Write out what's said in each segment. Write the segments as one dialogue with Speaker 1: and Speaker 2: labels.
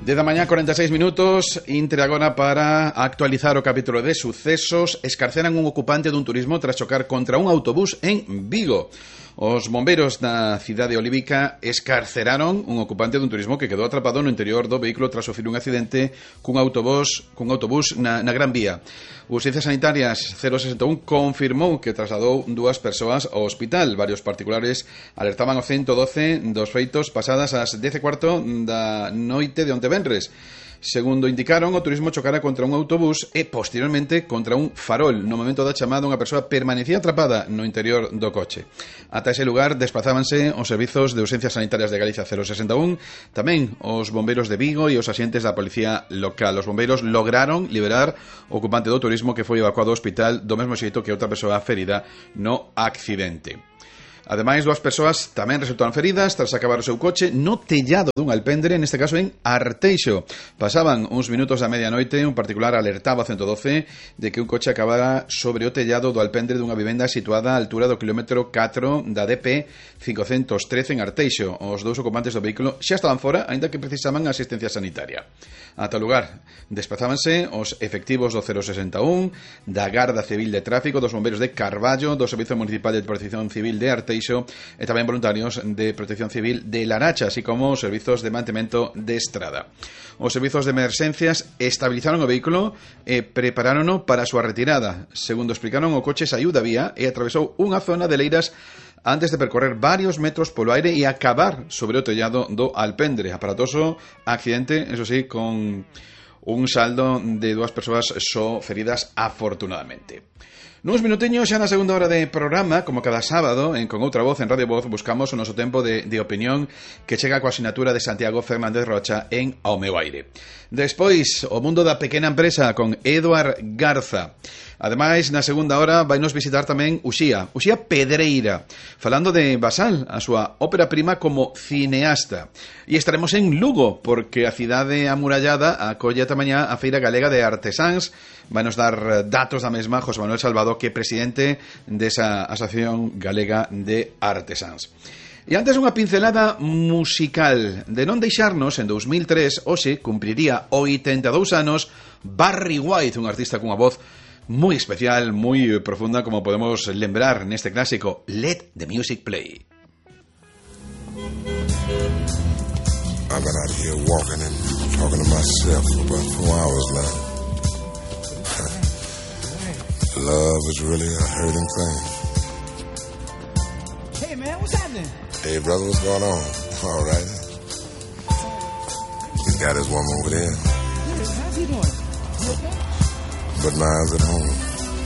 Speaker 1: 10 da mañá, 46 minutos. Intre agora para actualizar o capítulo de sucesos. Escarceran un ocupante dun turismo tras chocar contra un autobús en Vigo. Os bombeiros da cidade olívica escarceraron un ocupante dun turismo que quedou atrapado no interior do vehículo tras sufrir un accidente cun autobús na Gran Vía. Urxencias Sanitarias 061 confirmou que trasladou dúas persoas ao hospital. Varios particulares alertaban ao 112 dos feitos pasadas ás 10:15 da noite de onte venres. Segundo indicaron, o turismo chocara contra un autobús e posteriormente contra un farol. No momento da chamada, unha persoa permanecía atrapada no interior do coche. Ata ese lugar desplazábanse os servizos de urxencias sanitarias de Galicia 061, tamén os bombeiros de Vigo e os axentes da policía local. Os bombeiros lograron liberar o ocupante do turismo que foi evacuado ao hospital do mesmo xeito que outra persoa ferida no accidente. Ademais, dúas persoas tamén resultaron feridas tras acabar o seu coche no tellado dun alpendre, neste caso en Arteixo. Pasaban uns minutos da medianoite, un particular alertaba ao 112 de que un coche acabara sobre o tellado do alpendre dunha vivenda situada á altura do kilómetro 4 da DP 513 en Arteixo. Os dous ocupantes do vehículo xa estaban fora, aínda que precisaban asistencia sanitaria. Ata o lugar desplazábanse os efectivos do 061, da Garda Civil de Tráfico, dos bombeiros de Carballo, do Servicio Municipal de Protección Civil de Arteixo e tamén voluntarios de Protección Civil de Laracha, así como os servizos de mantemento de estrada. Os servizos de emerxencias estabilizaron o vehículo e preparárono para a súa retirada. Segundo explicaron, o coche saiu da vía e atravesou unha zona de leiras antes de percorrer varios metros polo aire e acabar sobre o tellado do alpendre. Aparatoso accidente, eso sí, con un saldo de dúas persoas só feridas afortunadamente. Nuns minutiños xa na segunda hora de programa, como cada sábado, Con Outra Voz en Radio Voz, buscamos o noso tempo de opinión que chega coa asinatura de Santiago Fernández Rocha en Ao Meu Aire. Despois, o mundo da pequena empresa con Eduard Garza. Ademais, na segunda hora vai nos visitar tamén Uxía Pedreira, falando de Basal, a súa ópera prima como cineasta. E estaremos en Lugo, porque a cidade amurallada acolle ata mañá a Feira Galega de Artesáns. Vai nos dar datos da mesma José Manuel Salvador, que é presidente desa Asociación Galega de Artesáns. E antes unha pincelada musical. De non deixarnos, en 2003, hoxe cumpriría 82 anos Barry White, un artista cunha voz moi especial, moi profunda, como podemos lembrar neste clásico Let the Music Play.
Speaker 2: I got out of here walking and talking to myself for about 4 hours now. Love is really a hurting thing.
Speaker 3: Hey man, what's happening?
Speaker 2: Hey brother, what's going on? All right. He's got his woman over there.
Speaker 3: How's he doing? You okay?
Speaker 2: But mine's at home.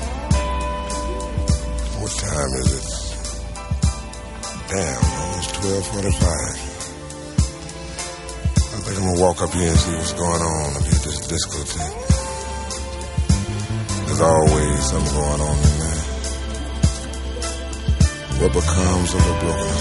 Speaker 2: What time is it? Damn, man, it's 12:45. I think I'm gonna walk up here and see what's going on up here at this discotheque. There's always something going on in there. What becomes of a broken